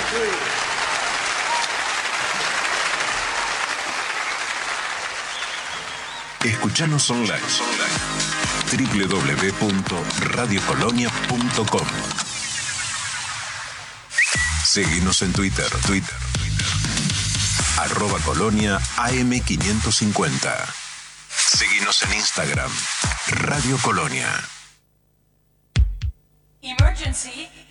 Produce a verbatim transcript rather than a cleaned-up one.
Escuchanos online. doble u doble u doble u punto radio colonia punto com. Seguinos en Twitter, Twitter, Twitter. Arroba Colonia A M quinientos cincuenta. Seguinos en Instagram, Radio Colonia. Emergency.